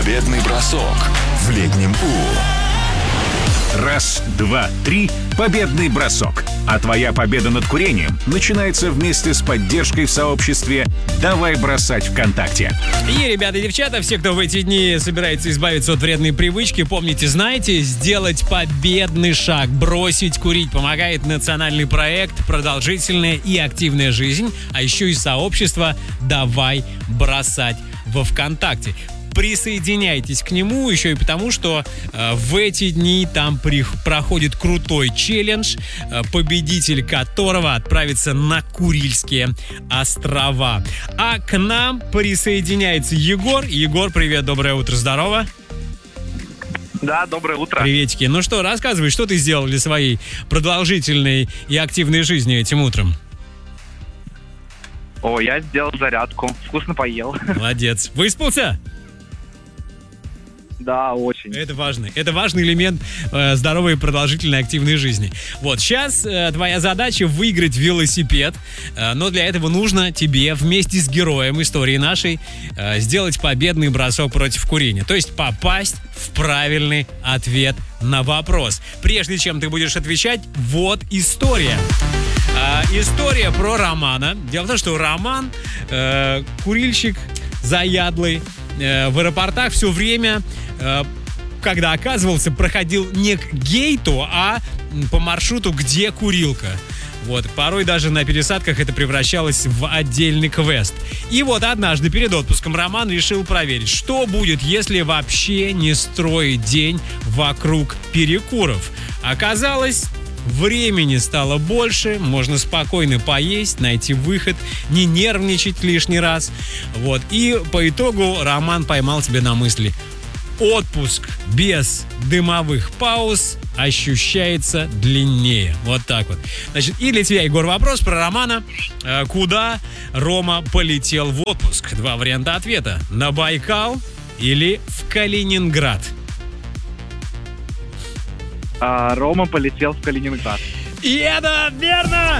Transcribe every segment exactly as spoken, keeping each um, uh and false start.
Победный бросок в летнем У. Раз, два, три. Победный бросок. А твоя победа над курением начинается вместе с поддержкой в сообществе «Давай бросать ВКонтакте». И, ребята и девчата, все, кто в эти дни собирается избавиться от вредной привычки, помните, знаете, сделать победный шаг, бросить курить помогает национальный проект «Продолжительная и активная жизнь», а еще и сообщество «Давай бросать» во ВКонтакте. Присоединяйтесь к нему еще и потому, что э, в эти дни там при, проходит крутой челлендж, э, победитель которого отправится на Курильские острова. А к нам присоединяется Егор. Егор, привет, доброе утро, здорово. Да, доброе утро. Приветики. Ну что, рассказывай, что ты сделал для своей продолжительной и активной жизни этим утром? О, я сделал зарядку, вкусно поел. Молодец. Выспался? Да, очень. Это важно. Это важный элемент э, здоровой и продолжительной активной жизни. Вот, сейчас э, твоя задача выиграть велосипед, э, но для этого нужно тебе вместе с героем истории нашей э, сделать победный бросок против курения. То есть попасть в правильный ответ на вопрос. Прежде чем ты будешь отвечать, вот история. Э, история про Романа. Дело в том, что Роман э, курильщик заядлый, э, в аэропортах все время, когда оказывался, проходил не к гейту, а по маршруту, где курилка. Вот, порой даже на пересадках это превращалось в отдельный квест. И вот однажды перед отпуском Роман решил проверить, что будет, если вообще не строить день вокруг перекуров. Оказалось, времени стало больше, можно спокойно поесть, найти выход, не нервничать лишний раз. Вот, и по итогу Роман поймал себя на мысли: отпуск без дымовых пауз ощущается длиннее. Вот так вот. Значит, и для тебя, Егор, вопрос про Романа. Куда Рома полетел в отпуск? Два варианта ответа. На Байкал или в Калининград? А, Рома полетел в Калининград. И это верно!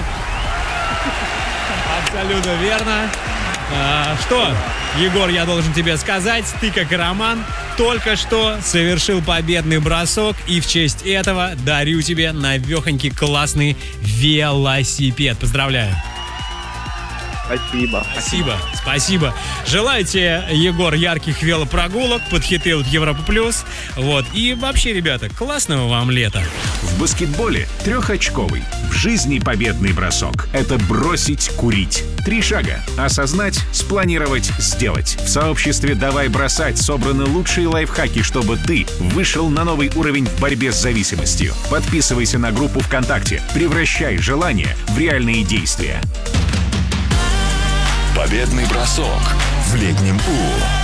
Абсолютно верно. А, что, Егор, я должен тебе сказать, ты, как и Роман, только что совершил победный бросок, и в честь этого дарю тебе навехонький классный велосипед. Поздравляю. Спасибо. Спасибо, спасибо. Желаю тебе, Егор, ярких велопрогулок под хиты от Европа Плюс. Вот. И вообще, ребята, классного вам лета. В баскетболе трехочковый. В жизни победный бросок. Это бросить курить. Три шага. Осознать, спланировать, сделать. В сообществе «Давай бросать» собраны лучшие лайфхаки, чтобы ты вышел на новый уровень в борьбе с зависимостью. Подписывайся на группу ВКонтакте. Превращай желания в реальные действия. Победный бросок в летнем У.